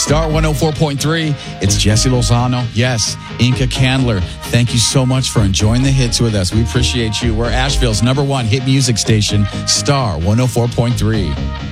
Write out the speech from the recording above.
Star 104.3. It's Jesse Lozano. Yes, Inca Candler. Thank you so much for enjoying the hits with us. We appreciate you. We're Asheville's #1 hit music station, Star 104.3.